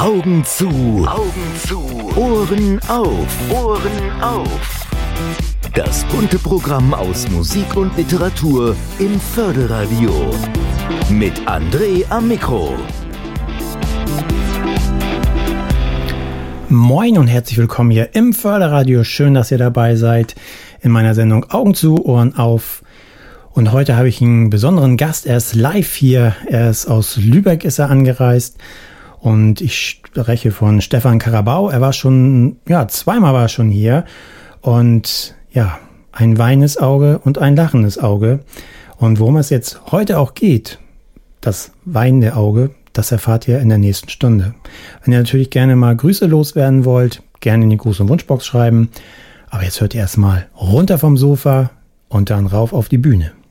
Augen zu, Augen zu, Ohren auf, Ohren auf. Das bunte Programm aus Musik und Literatur im Förderradio. Mit André am Mikro. Moin und herzlich willkommen hier im Förderradio. Schön, dass ihr dabei seid in meiner Sendung Augen zu, Ohren auf. Und heute habe ich einen besonderen Gast. Er ist live hier. Er ist aus Lübeck, ist er angereist. Und ich spreche von Stefan Karabau. Er war schon, zweimal war er schon hier. Und ja, ein weinendes Auge und ein lachendes Auge. Und worum es jetzt heute auch geht, das weinende Auge, das erfahrt ihr in der nächsten Stunde. Wenn ihr natürlich gerne mal Grüße loswerden wollt, gerne in die Gruß- und Wunschbox schreiben. Aber jetzt hört ihr erstmal runter vom Sofa und dann rauf auf die Bühne.